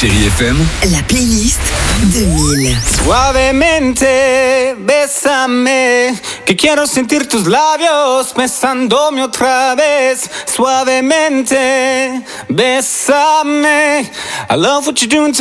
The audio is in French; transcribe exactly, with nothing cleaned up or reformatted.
Chérie F M, la playlist deux mille. Suavemente, bésame, que quiero sentir tus labios besándome otra vez. Suavemente, bésame, I love what you're doing